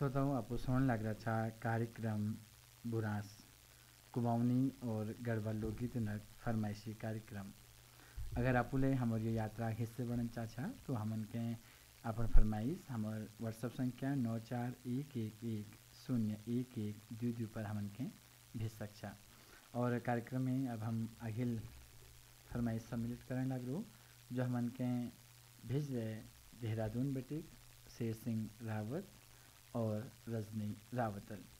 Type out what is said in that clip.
श्रोताओं, आपको सुनने लग रहा था कार्यक्रम बुरांस कुमाऊनी और गढ़वाल लोकगीत नृत्य फरमाइशी कार्यक्रम। अगर आपने हमारी ये यात्रा हिस्से बनना चाचा तो हमन के अपन फरमाइश हमार व्हाट्सएप संख्या 9411101122 पर हमन के भेज सकता। और कार्यक्रम में अब हम अगिल फरमाइश सम्मिलित करने लग रो जो हमन के भेज देहरादून बेटे शेर सिंह रावत और रजनी रावतल।